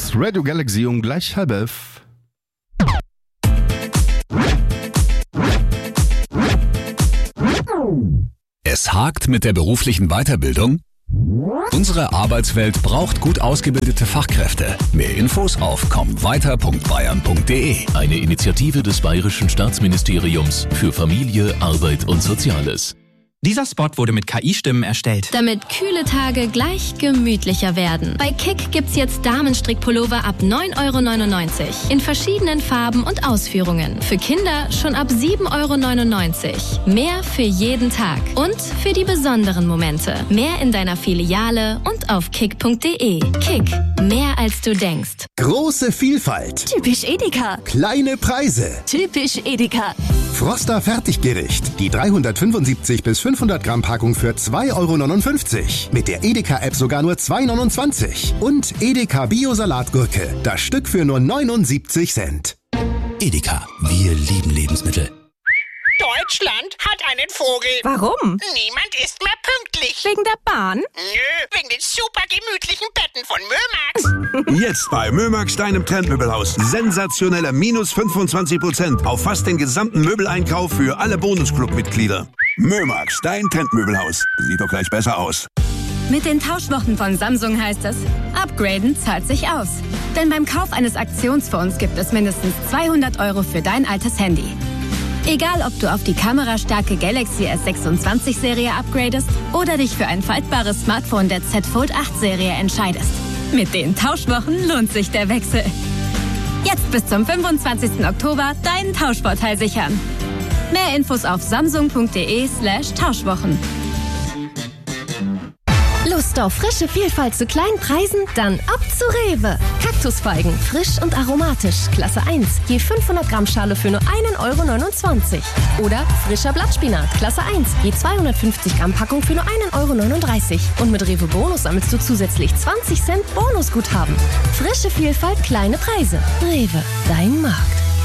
ist Radio Galaxy um gleich 10:30. Es hakt mit der beruflichen Weiterbildung? Unsere Arbeitswelt braucht gut ausgebildete Fachkräfte. Mehr Infos auf kommweiter.bayern.de. Eine Initiative des Bayerischen Staatsministeriums für Familie, Arbeit und Soziales. Dieser Spot wurde mit KI-Stimmen erstellt. Damit kühle Tage gleich gemütlicher werden. Bei Kick gibt's jetzt Damenstrickpullover ab 9,99 € in verschiedenen Farben und Ausführungen. Für Kinder schon ab 7,99 €. Mehr für jeden Tag und für die besonderen Momente. Mehr in deiner Filiale und auf kick.de. Kick, mehr als du denkst. Große Vielfalt. Typisch Edeka. Kleine Preise. Typisch Edeka. Froster Fertiggericht. Die 375 bis 500 Gramm Packung für 2,59 €. Mit der Edeka-App sogar nur 2,29 €. Und Edeka Bio-Salatgurke. Das Stück für nur 79 Cent. Edeka, wir lieben Lebensmittel. Deutschland hat einen Vogel. Warum? Niemand ist mehr pünktlich. Wegen der Bahn? Nö, wegen den super gemütlichen Betten von Mömax. Jetzt bei Mömax, deinem Trendmöbelhaus. Sensationelle minus 25% auf fast den gesamten Möbeleinkauf für alle Bonusclub-Mitglieder. Mömax, dein Trendmöbelhaus. Sieht doch gleich besser aus. Mit den Tauschwochen von Samsung heißt es, upgraden zahlt sich aus. Denn beim Kauf eines Aktionsfonds gibt es mindestens 200 € für dein altes Handy. Egal, ob du auf die kamerastarke Galaxy S26-Serie upgradest oder dich für ein faltbares Smartphone der Z Fold 8-Serie entscheidest. Mit den Tauschwochen lohnt sich der Wechsel. Jetzt bis zum 25. Oktober deinen Tauschvorteil sichern. Mehr Infos auf samsung.de/Tauschwochen. Lust auf frische Vielfalt zu kleinen Preisen? Dann ab zu Rewe. Kaktusfeigen, frisch und aromatisch, Klasse 1, je 500 Gramm Schale für nur 1,29 €. Oder frischer Blattspinat, Klasse 1, je 250 Gramm Packung für nur 1,39 €. Und mit Rewe Bonus sammelst du zusätzlich 20 Cent Bonusguthaben. Frische Vielfalt, kleine Preise. Rewe, dein Markt.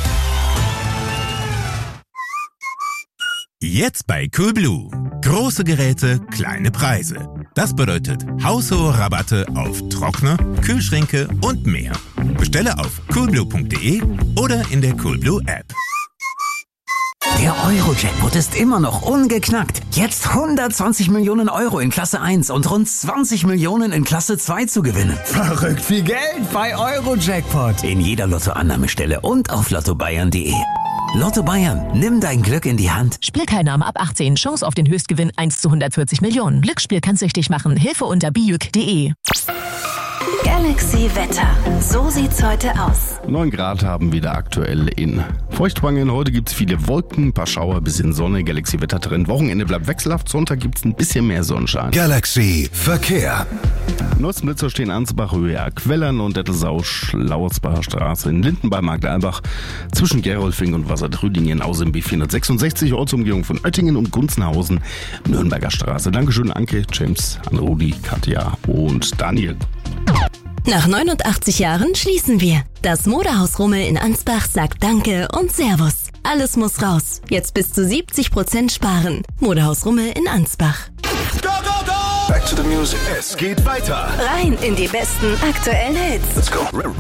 Jetzt bei Coolblue. Große Geräte, kleine Preise. Das bedeutet haushohe Rabatte auf Trockner, Kühlschränke und mehr. Bestelle auf coolblue.de oder in der Coolblue App. Der Euro-Jackpot ist immer noch ungeknackt. Jetzt 120 Millionen € in Klasse 1 und rund 20 Millionen in Klasse 2 zu gewinnen. Verrückt viel Geld bei Euro-Jackpot. In jeder Lottoannahmestelle und auf lottobayern.de. Lotto Bayern, nimm dein Glück in die Hand. Spielteilnahme ab 18, Chance auf den Höchstgewinn 1 zu 140 Millionen. Glücksspiel kann süchtig machen. Hilfe unter biuk.de. Galaxy Wetter. So sieht's heute aus. 9 Grad haben wir da aktuell in Feuchtwangen. Heute gibt es viele Wolken, ein paar Schauer, bisschen Sonne. Galaxy Wetter drin. Wochenende bleibt wechselhaft. Sonntag gibt es ein bisschen mehr Sonnenschein. Galaxy Verkehr. Nussblitzer stehen Ansbach, Höhe Quellern und Dettelsausch, Lauersbacher Straße in Linden bei Marktalbach. Zwischen Gerolfing und Wassertrüdingen aus im B466, Ortsumgehung von Oettingen und Gunzenhausen, Nürnberger Straße. Dankeschön, Anke, James, Anne-Rudi, Katja und Daniel. Nach 89 Jahren schließen wir. Das Modehaus Rummel in Ansbach sagt Danke und Servus. Alles muss raus. Jetzt bis zu 70% sparen. Modehaus Rummel in Ansbach. Go, go, go! Back to the music. Es geht weiter. Rein in die besten aktuellen Hits. Let's go.